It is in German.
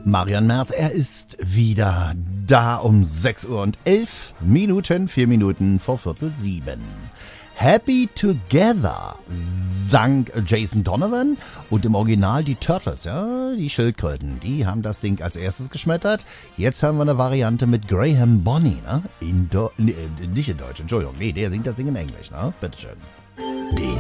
Marian Merz, er ist wieder da um 6 Uhr und 11 Minuten, 4 Minuten vor 6:45. Happy Together sang Jason Donovan und im Original die Turtles, ja, die Schildkröten, die haben das Ding als erstes geschmettert. Jetzt haben wir eine Variante mit Graham Bonny, ne? Nicht in Deutsch, Entschuldigung, nee, der singt das Ding in Englisch, ne? Bitteschön. Die